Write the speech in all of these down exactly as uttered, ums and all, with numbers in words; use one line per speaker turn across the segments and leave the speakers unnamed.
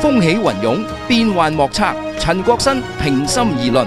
風起雲湧，變幻莫測。陳國新平心而論。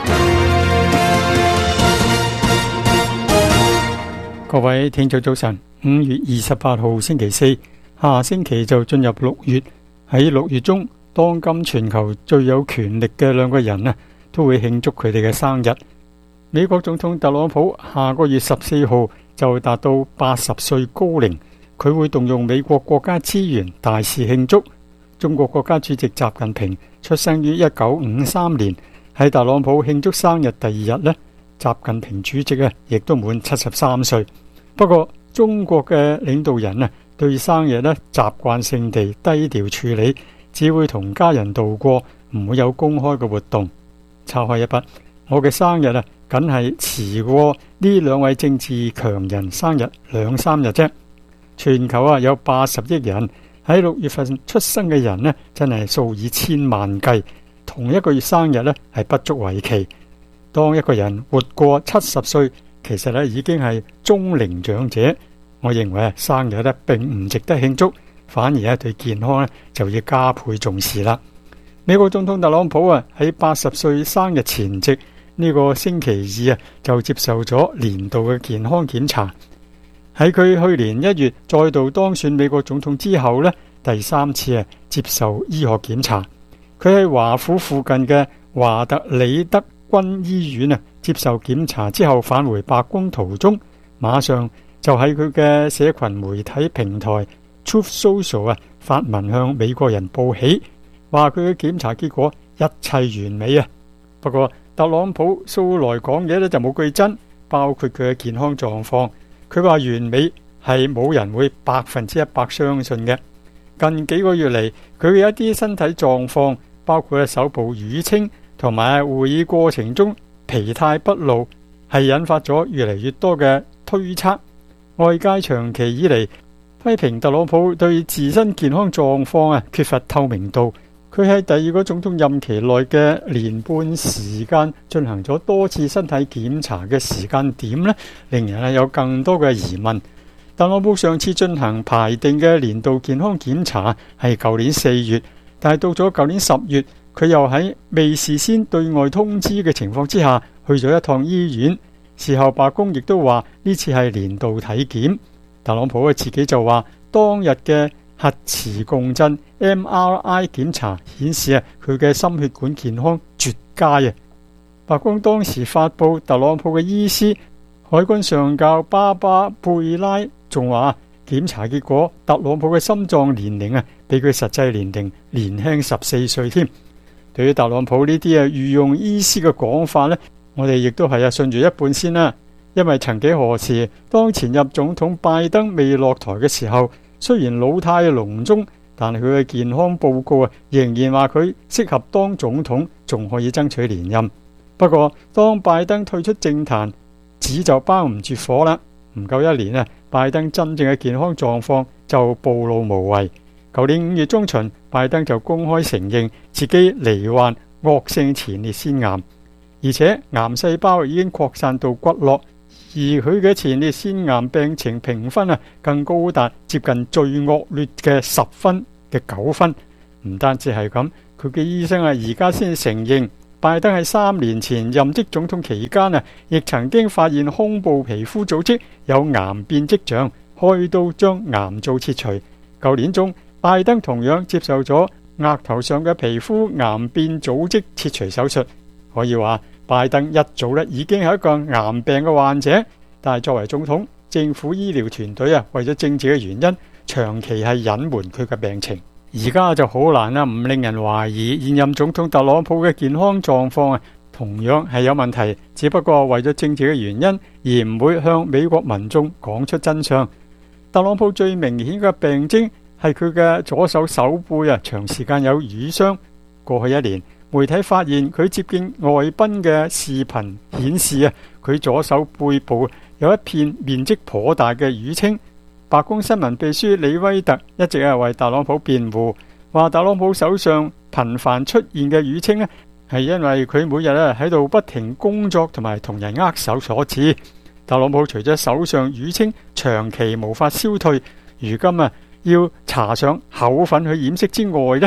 各位聽眾早晨，五月二十八號星期四，下星期就進入六月。喺六月中，當今全球最有權力嘅兩個人呢，都會慶祝佢哋嘅生日。美國總統特朗普下個月十四號就達到八十歲高齡，佢會動用美國國家資源大肆慶祝。中國國家主席習近平出生於一九五三年，喺特朗普慶祝生日第二日呢，習近平主席啊亦都滿七十三歲。不過中國嘅領導人啊對生日呢習慣性地低調處理，只會同家人度過，唔會有公開嘅活動。抄開一筆，我嘅生日啊梗係遲過呢兩位政治強人生日兩三日啫。全球啊有八十億人，喺六月份出生嘅人呢真係數以千萬計，同一個月生日呢係不足為奇。當一個人活過七十歲，其實咧已經係中齡長者。我認為啊生日咧並唔值得慶祝，反而咧對健康咧就要加倍重視啦。美國總統特朗普啊喺八十歲生日前夕呢個星期二啊就接受咗年度嘅健康檢查。喺佢去年一月再度當選美國總統之後咧，第三次啊接受醫學檢查。佢喺華府附近嘅華特里德軍醫院啊接受檢查之後返回白宮途中，馬上就喺佢嘅社群媒體平台 Truth Social 啊發文向美國人報喜，話佢嘅檢查結果一切完美啊。不過特朗普素來講嘢咧就冇句真，包括佢嘅健康狀況。佢話完美係冇人會百分之一百相信嘅。近幾個月嚟，佢嘅一啲身體狀況，包括手部淤青同埋會議過程中疲態不露，係引發咗越嚟越多嘅推測。外界長期以嚟批評特朗普對自身健康狀況啊缺乏透明度。佢喺第二個總統任期內嘅年半時間進行咗多次身體檢查嘅時間點呢，令人係有更多嘅疑問。特朗普上次進行排定嘅年度健康檢查係舊年四月，但係到咗舊年十月，佢又喺未事先對外通知嘅情況之下去咗一趟醫院。事後白宮亦都話呢次係年度體檢。特朗普自己就話當日嘅核磁共振 M R I 檢查顯示啊，佢嘅心血管健康絕佳啊！白宮當時發布特朗普嘅醫師海軍上校巴巴貝拉仲話檢查結果特朗普嘅心臟年齡啊比佢實際年齡年輕十四歲添。對於特朗普呢啲啊御用醫師嘅講法呢，我哋亦都係啊信住一半先啦。因為曾幾何時，當前任總統拜登未落台嘅時候，雖然老態龍鍾，但係佢嘅健康報告啊，仍然話佢適合當總統，仲可以爭取連任。不過，當拜登退出政壇，紙就包唔住火啦。唔夠一年啊，拜登真正嘅健康狀況就暴露無遺。舊年五月中旬，拜登就公開承認自己罹患惡性前列腺癌，而且癌細胞已經擴散到骨骼。而佢嘅前列腺癌病情評分啊，更高達接近最惡劣嘅十分嘅九分。唔單止係咁，佢嘅醫生啊，而家先承認拜登喺三年前任職總統期間啊，亦曾經發現胸部皮膚組織有癌變跡象，開刀將癌灶切除。舊年中，拜登同樣接受咗額頭上嘅皮膚癌變組織切除手術。可以話拜登一早咧已經係一個癌病嘅患者，但係作為總統，政府醫療團隊啊為咗政治嘅原因，長期係隱瞞佢嘅病情。而家就好難啦，唔令人懷疑現任總統特朗普嘅健康狀況啊同樣係有問題，只不過為咗政治嘅原因而唔會向美國民眾講出真相。特朗普最明顯嘅病徵係佢嘅左手手背啊長時間有瘀傷。過去一年，媒體發現佢接見外賓嘅視頻顯示啊，佢左手背部有一片面積頗大嘅淤青。白宮新聞秘書李威特一直係為特朗普辯護，話特朗普手上頻繁出現嘅淤青咧，係因為佢每日咧喺度不停工作同埋同人握手所致。特朗普除咗手上淤青長期無法消退，如今啊要搽上口粉去掩飾之外咧，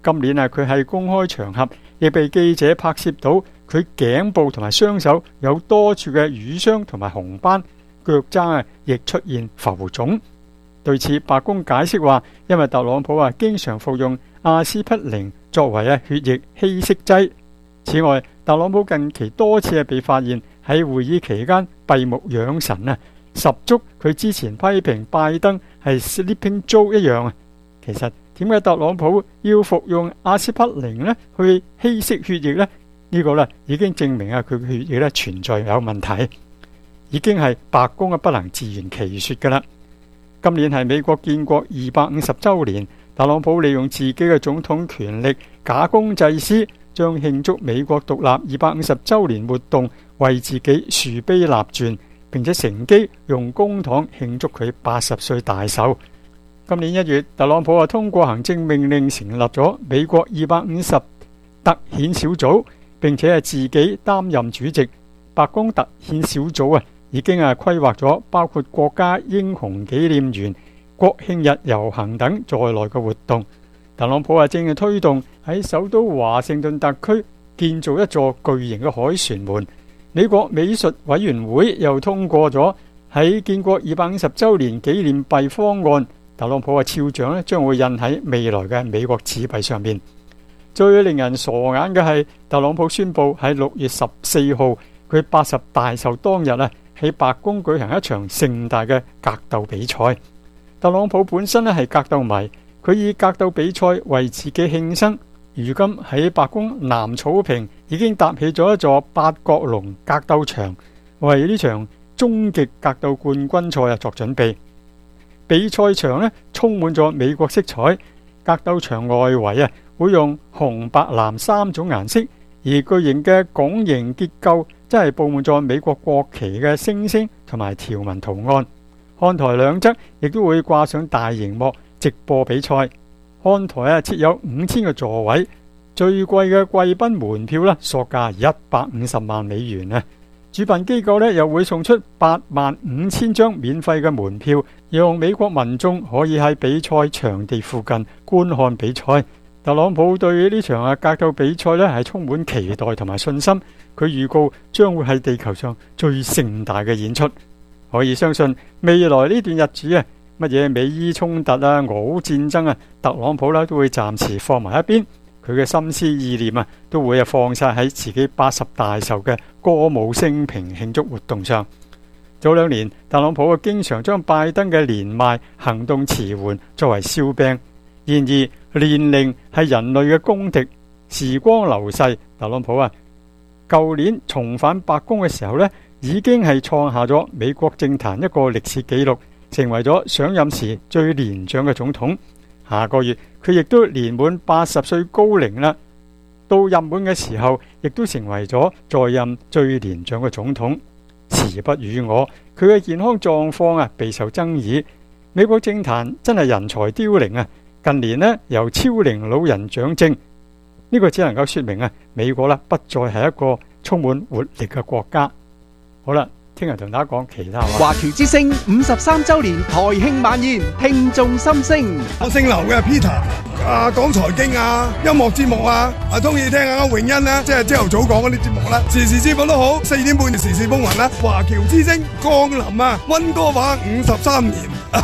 今年啊，佢喺公開場合亦被記者拍攝到佢頸部同埋雙手有多處嘅瘀傷同埋紅斑，腳踭啊亦出現浮腫。對此，白宮解釋話，因為特朗普啊經常服用阿司匹靈作為啊血液稀釋劑。此外，特朗普近期多次係被發現喺會議期間閉目養神啊，十足佢之前批評拜登係 Sleeping Joe 一樣啊。其實點解特朗普要服用阿司匹靈呢去稀釋血液呢？呢、呢個呢已經證明啊佢嘅血液呢存在有問題，已經係白宮嘅不能自圓其說㗎啦。今年係美國建國二百五十週年，特朗普利用自己嘅總統權力假公濟私，將慶祝美國獨立二百五十週年活動為自己樹碑立傳，並且乘機用公帑慶祝佢八十歲大壽。今年一月，特朗普啊通過行政命令成立咗美國二百五十特遣小組，並且係自己擔任主席。白宮特遣小組啊已經係規劃咗包括國家英雄紀念園、國慶日遊行等在內嘅活動。特朗普啊正係推動喺首都華盛頓特區建造一座巨型嘅凱旋門。美國美術委員會又通過咗喺建國二百五十週年紀念幣方案。特朗普啊肖像咧將會印喺未來嘅美國紙幣上面。最令人傻眼嘅係，特朗普宣布喺六月十四號佢八十大壽當日啊喺白宮舉行一場盛大嘅格鬥比賽。特朗普本身咧係格鬥迷，佢以格鬥比賽為自己慶生。如今喺白宮南草坪已經搭起咗一座八角籠格鬥場，為呢場終極格鬥冠軍賽啊作準備。比賽場咧充滿咗美國色彩，格鬥場外圍啊會用紅、白、藍三種顏色，而巨型嘅拱形結構真係佈滿咗美國國旗嘅星星同埋條紋圖案。看台兩側亦都會掛上大螢幕直播比賽。看台啊設有五千個座位，最貴嘅貴賓門票啦，索價一百五十萬美元啊！主辦機構咧又會送出八萬五千張免費嘅門票，讓美國民眾可以喺比賽場地附近觀看比賽。特朗普對呢場啊格鬥比賽咧係充滿期待同埋信心，佢預告將會喺地球上最盛大嘅演出。可以相信未來呢段日子啊，乜嘢美伊衝突啊、俄烏戰爭啊，特朗普啦都會暫時放埋一邊。佢嘅心思意念啊，都會啊放晒喺自己八十大壽嘅歌舞升平慶祝活動上。早兩年，特朗普啊經常將拜登嘅年邁、行動遲緩作為笑柄。然而，年齡係人類嘅公敵。時光流逝，特朗普啊，舊年重返白宮嘅時候呢，已經係創下咗美國政壇一個歷史紀錄，成為咗上任時最年長嘅總統。下個月佢亦都年滿八十歲高齡啦，到任滿嘅時候，亦都成為咗在任最年長嘅總統。時不與我，佢嘅健康狀況啊備受爭議。美國政壇真係人才凋零啊！近年呢，由超齡老人掌政，呢、這個只能夠說明啊，美國啦不再係一個充滿活力嘅國家。好啦。聽日同大家講其他話。
華僑之聲五十三週年台慶晚宴，聽眾心聲。
我姓劉嘅 Peter，啊講財經啊、音樂節目啊，啊中意聽下永恩啦，即係朝頭早講嗰啲節目啦，時時節目都好，四點半時事風雲啦。華僑之聲降臨啊，溫哥華五十三年。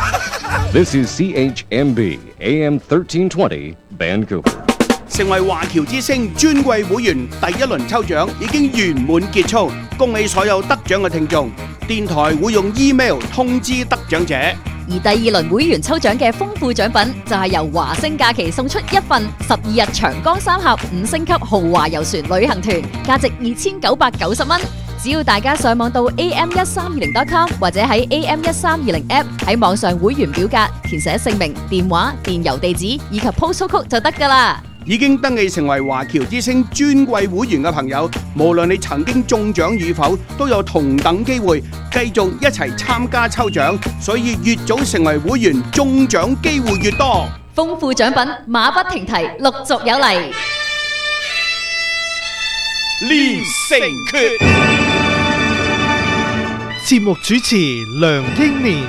This is C H M B A M thirteen twenty Vancouver。
成為華僑之聲尊貴會員第一輪抽獎已經圓滿結束，恭喜所有得獎嘅聽眾。電台會用 email 通知得獎者。
而第二輪會員抽獎嘅豐富獎品就係由華星假期送出一份十二日長江三峽五星級豪華遊船旅行團，價值二千九百九十蚊。只要大家上網到 A M 一三二零 dot com 或者喺 A M 一三二零 app 喺網上會員表格填寫姓名、電話、電郵地址以及 postal code 就得㗎喇。
已經登記成為華僑之聲尊貴會員嘅朋友，無論你曾經中獎與否，都有同等機會繼續一齊參加抽獎。所以越早成為會員，中獎機會越多。
豐富獎品馬不停蹄，陸續有嚟。
連城訣，
節目主持梁英年。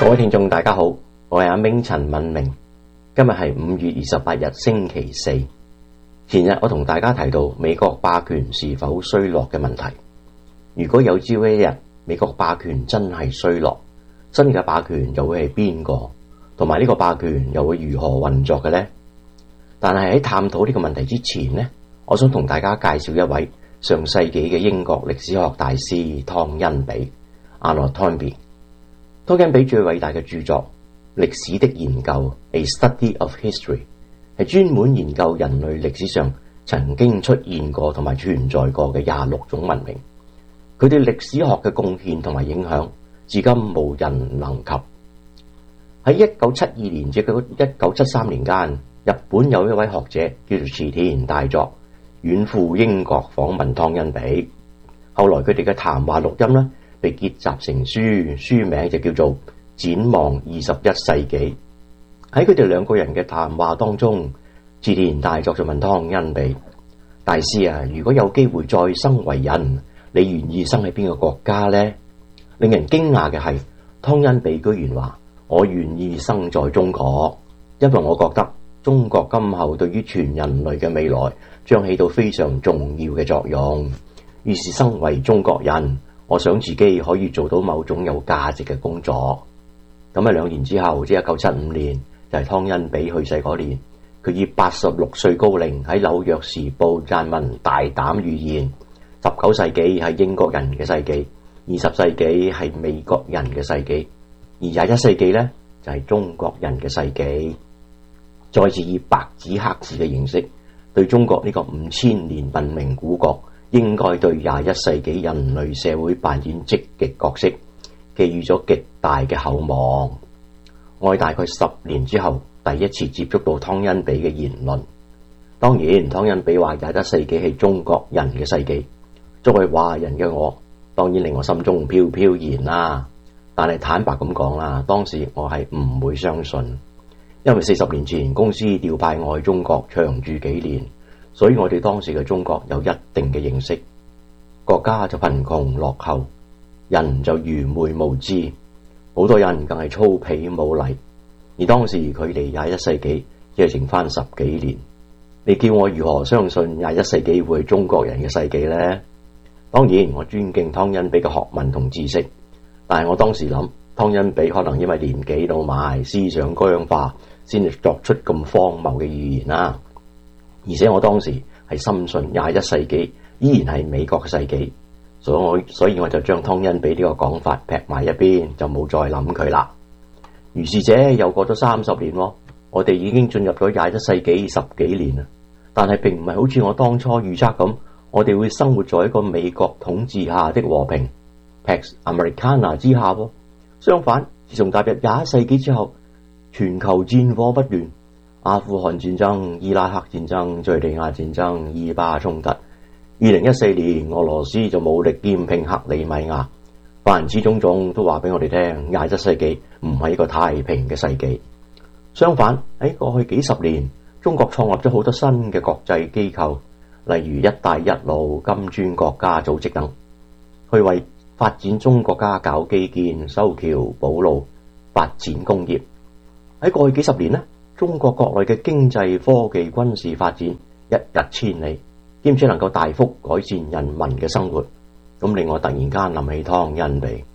各位聽眾大家好，我係阿明陳敏明。今日係五月二十八日星期四。前日我同大家提到美國霸權是否衰落嘅問題。如果有朝一日美國霸權真係衰落，新嘅霸權又會係邊個？同埋呢個霸權又會如何運作嘅呢？但係喺探討呢個問題之前呢，我想同大家介紹一位上世紀嘅英國歷史學大師湯恩比 Arnold Toynbee。湯恩比最偉大嘅著作《歷史的研究》A Study of History 係專門研究人類歷史上曾經出現過同埋存在過嘅廿六種文明。佢對歷史學嘅貢獻同埋影響，至今無人能及。喺一九七二年至一九七三年間，日本有一位學者叫做池田大作，遠赴英國訪問湯恩比。後來佢哋嘅談話錄音呢，被結集成書，書名就叫做《展望二十一世紀》。喺佢哋兩個人嘅談話當中，池田大作就問湯恩比：大師啊，如果有機會再生為人，你願意生喺邊個國家呢？令人驚訝嘅係，湯恩比居然話：我願意生在中國，因為我覺得中國今後對於全人類嘅未來將起到非常重要嘅作用。於是生為中國人，我想自己可以做到某種有價值嘅工作。咁喺兩年之後，即係一九七五年，就係湯恩比去世嗰年，佢以八十六歲高齡喺紐約時報撰文，大膽預言十九世紀係英國人嘅世紀，二十世紀係美國人嘅世紀，而廿一世紀呢，就係中國人嘅世紀。再次以白紙黑字嘅形式，對中國呢個五千年文明古國應該對廿一世紀人類社會扮演積極角色，寄予咗極大嘅厚望。我喺大概十年之後第一次接觸到湯恩比嘅言論。當然湯恩比話廿一世紀係中國人嘅世紀，作為華人嘅我，當然令我心中飄飄然啦。但係坦白咁講啦，當時我係唔會相信，因為四十年前公司調派我去中國長住幾年，所以我哋當時嘅中國有一定嘅認識。國家就貧窮落後，人就愚昧無知，好多人更係粗鄙無禮。而當時距離廿一世紀只係剩翻十幾年，你叫我如何相信廿一世紀會係中國人嘅世紀呢？當然我尊敬湯恩比嘅學問同知識，但係我當時諗，湯恩比可能因為年紀老邁，思想僵化，先至作出咁荒謬嘅預言啦。而且我當時係深信廿一世紀依然係美國嘅世紀，所以我所以我就將湯恩比呢個講法劈埋一邊，就冇再諗佢啦。如是者又過咗三十年喎，我哋已經進入咗廿一世紀十幾年啦，但係並唔係好似我當初預測咁，我哋會生活在一個美國統治下的和平 Pax Americana 之下喎。相反，自從踏入廿一世紀之後，全球戰火不斷，阿富汗戰爭、伊拉克戰爭、敘利亞戰爭、以巴衝突。二零一四年，俄羅斯就武力兼併克里米亞。凡此種種都話俾我哋聽，廿一世紀唔係一個太平嘅世紀。相反，喺過去幾十年，中國創立咗好多新嘅國際機構，例如一帶一路、金磚國家組織等，去為發展中國家搞基建、修橋補路、發展工業。喺過去幾十年呢，中國國內嘅經濟、科技、軍事發展一日千里，兼且能夠大幅改善人民嘅生活。咁令我突然間諗起湯恩比。